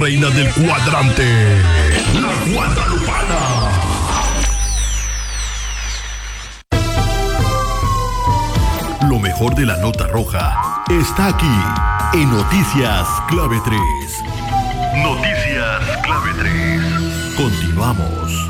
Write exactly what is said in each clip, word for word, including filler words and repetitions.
reina del cuadrante, la Guadalupana. Lo mejor de la nota roja está aquí en Noticias Clave tres. Noticias Clave tres. Continuamos.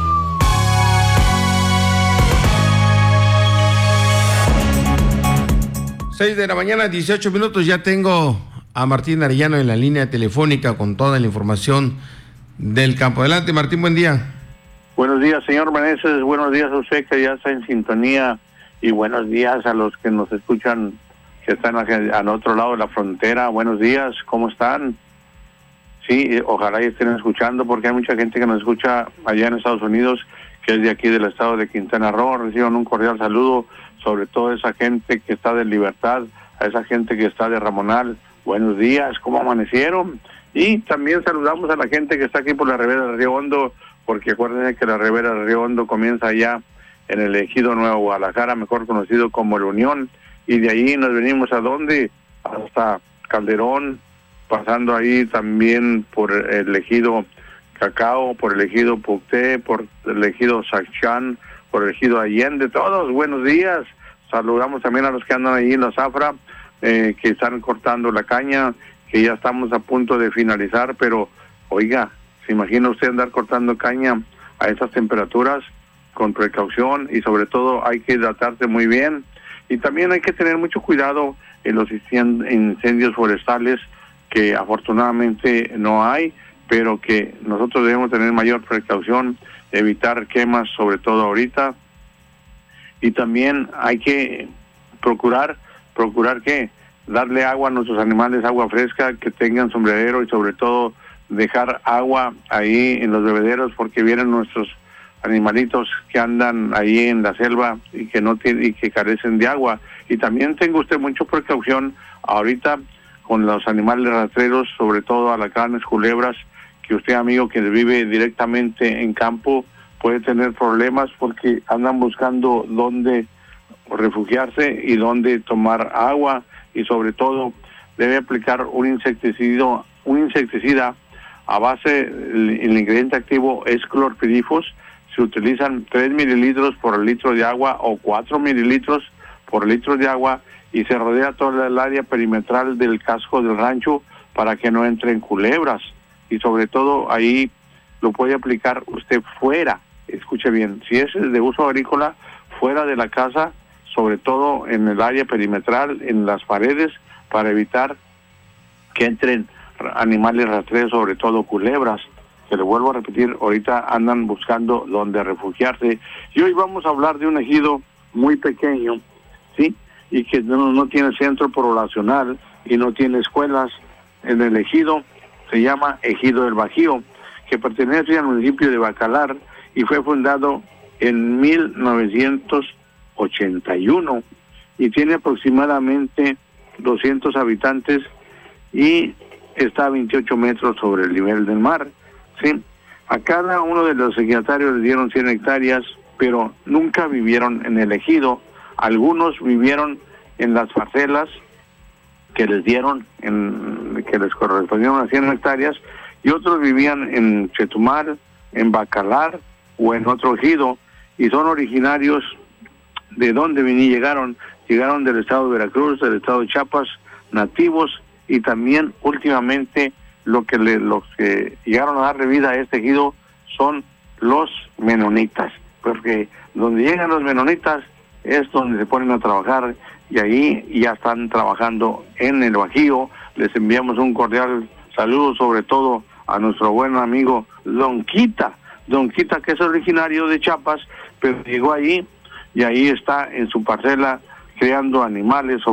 seis de la mañana, dieciocho minutos. Ya tengo a Martín Arellano en la línea telefónica con toda la información del campo. Adelante, Martín, buen día. Buenos días, señor Meneses. Buenos días a usted que ya está en sintonía. Y buenos días a los que nos escuchan, que están al otro lado de la frontera. Buenos días, ¿cómo están? Sí, ojalá y estén escuchando, porque hay mucha gente que nos escucha allá en Estados Unidos, que es de aquí del estado de Quintana Roo. Reciban un cordial saludo, sobre todo a esa gente que está de Libertad, a esa gente que está de Ramonal. Buenos días, ¿cómo amanecieron? Y también saludamos a la gente que está aquí por la Ribera del Río Hondo, porque acuérdense que la Ribera del Río Hondo comienza allá en el ejido Nuevo Guadalajara, mejor conocido como La Unión, y de ahí nos venimos a dónde, hasta Calderón, pasando ahí también por el ejido Cacao, por el ejido Pucté, por el ejido Sachán, por el ejido Allende. Todos buenos días. Saludamos también a los que andan ahí en la zafra, eh, que están cortando la caña, que ya estamos a punto de finalizar, pero oiga, ¿se imagina usted andar cortando caña a esas temperaturas? Con precaución, y sobre todo hay que hidratarse muy bien, y también hay que tener mucho cuidado en los incendios forestales, que afortunadamente no hay, pero que nosotros debemos tener mayor precaución, evitar quemas, sobre todo ahorita. Y también hay que procurar, procurar que darle agua a nuestros animales, agua fresca, que tengan sombrerero, y sobre todo dejar agua ahí en los bebederos, porque vienen nuestros animalitos que andan ahí en la selva y que no tienen y que carecen de agua. Y también tenga usted mucha precaución ahorita con los animales rastreros, sobre todo alacranes, culebras, que usted, amigo que vive directamente en campo, puede tener problemas porque andan buscando dónde refugiarse y dónde tomar agua, y sobre todo debe aplicar un insecticida, un insecticida a base, el, el ingrediente activo es clorpirifos. Se utilizan tres mililitros por litro de agua o cuatro mililitros por litro de agua, y se rodea toda el área perimetral del casco del rancho para que no entren culebras. Y sobre todo ahí lo puede aplicar usted fuera, escuche bien, si es de uso agrícola, fuera de la casa, sobre todo en el área perimetral, en las paredes, para evitar que entren animales rastreros, sobre todo culebras. Que le vuelvo a repetir, ahorita andan buscando dónde refugiarse. Y hoy vamos a hablar de un ejido muy pequeño, ¿sí? Y que no, no tiene centro poblacional y no tiene escuelas. En el ejido se llama Ejido del Bajío, que pertenece al municipio de Bacalar y fue fundado en mil novecientos ochenta y uno y tiene aproximadamente doscientos habitantes y está a veintiocho metros sobre el nivel del mar. Sí, a cada uno de los ejidatarios les dieron cien hectáreas, pero nunca vivieron en el ejido. Algunos vivieron en las parcelas que les dieron, en, que les correspondieron a cien hectáreas, y otros vivían en Chetumal, en Bacalar o en otro ejido, y son originarios de donde vinieron, llegaron, llegaron del estado de Veracruz, del estado de Chiapas, nativos, y también últimamente lo que le, los que llegaron a darle vida a este ejido son los menonitas, porque donde llegan los menonitas es donde se ponen a trabajar, y ahí ya están trabajando en el Bajío. Les enviamos un cordial saludo, sobre todo a nuestro buen amigo Don Quita, Don Quita, que es originario de Chiapas, pero llegó ahí y ahí está en su parcela creando animales.